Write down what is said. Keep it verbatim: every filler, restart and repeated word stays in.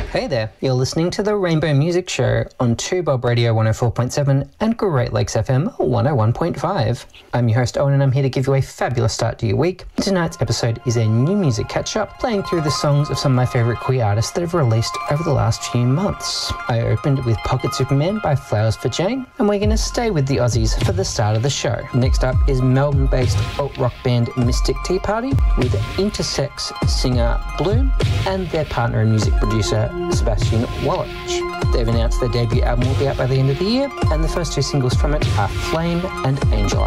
Hey there, you're listening to the Rainbow Music Show on two Bob Radio one oh four point seven and Great Lakes F M one oh one point five. I'm your host Owen and I'm here to give you a fabulous start to your week. Tonight's episode is a new music catch-up, playing through the songs of some of my favourite queer artists that have released over the last few months. I opened with Pocket Superman by Flowers for Jane, and we're going to stay with the Aussies for the start of the show. Next up is Melbourne-based alt-rock band Mystic Tea Party with intersex singer Bloom and their partner and music producer Sebastian Wallach. They've announced their debut album will be out by the end of the year, and the first two singles from it are Flame and Angel